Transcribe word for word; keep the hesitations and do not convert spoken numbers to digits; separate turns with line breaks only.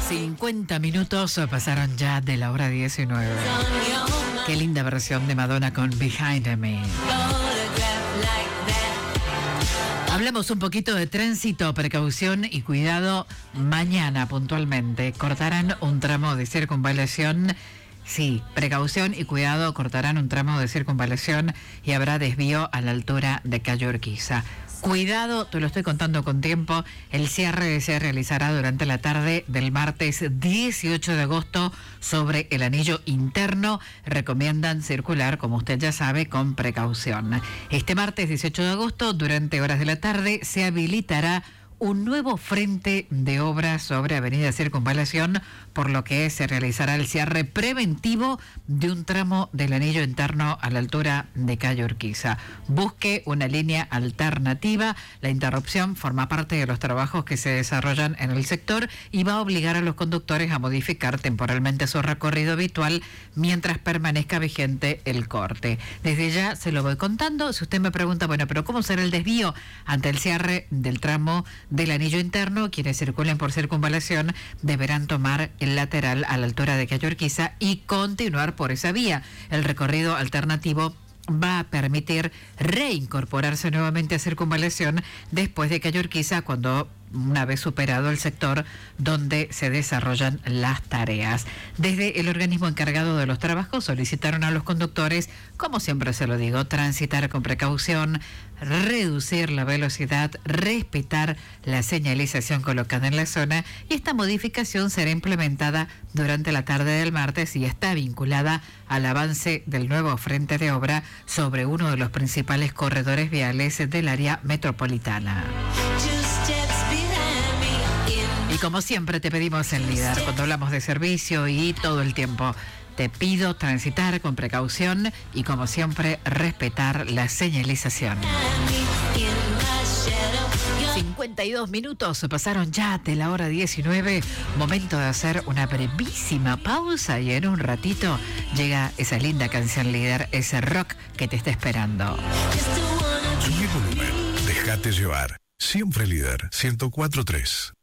cincuenta minutos pasaron ya de la hora diecinueve. Qué linda versión de Madonna con Behind Me. Hablamos un poquito de tránsito, precaución y cuidado. Mañana puntualmente cortarán un tramo de circunvalación. Sí, precaución y cuidado, cortarán un tramo de circunvalación y habrá desvío a la altura de Calle Urquiza. Cuidado, te lo estoy contando con tiempo, el cierre se realizará durante la tarde del martes dieciocho de agosto sobre el anillo interno. Recomiendan circular, como usted ya sabe, con precaución. Este martes dieciocho de agosto, durante horas de la tarde, se habilitará un nuevo frente de obras sobre Avenida Circunvalación, por lo que se realizará el cierre preventivo de un tramo del anillo interno a la altura de Calle Urquiza. Busque una línea alternativa. La interrupción forma parte de los trabajos que se desarrollan en el sector y va a obligar a los conductores a modificar temporalmente su recorrido habitual mientras permanezca vigente el corte. Desde ya se lo voy contando. Si usted me pregunta, bueno, pero ¿cómo será el desvío ante el cierre del tramo del anillo interno? Quienes circulen por circunvalación deberán tomar el lateral a la altura de Calle Urquiza y continuar por esa vía. El recorrido alternativo va a permitir reincorporarse nuevamente a circunvalación después de Calle Urquiza, cuando una vez superado el sector donde se desarrollan las tareas. Desde el organismo encargado de los trabajos solicitaron a los conductores, como siempre se lo digo, transitar con precaución, reducir la velocidad, respetar la señalización colocada en la zona, y esta modificación será implementada durante la tarde del martes y está vinculada al avance del nuevo frente de obra sobre uno de los principales corredores viales del área metropolitana. Y como siempre te pedimos en Líder, cuando hablamos de servicio y todo el tiempo, te pido transitar con precaución y, como siempre, respetar la señalización. cincuenta y dos minutos pasaron ya de la hora diecinueve. Momento de hacer una brevísima pausa y en un ratito llega esa linda canción Líder, ese rock que te está esperando.
Subí volumen, déjate llevar. Siempre Líder, ciento cuatro punto tres.